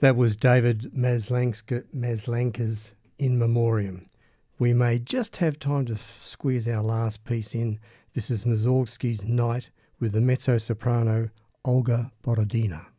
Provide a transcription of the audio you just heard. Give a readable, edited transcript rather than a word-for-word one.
That was David Maslanka's In Memoriam. We may just have time to squeeze our last piece in. This is Mussorgsky's Night with the mezzo-soprano Olga Borodina.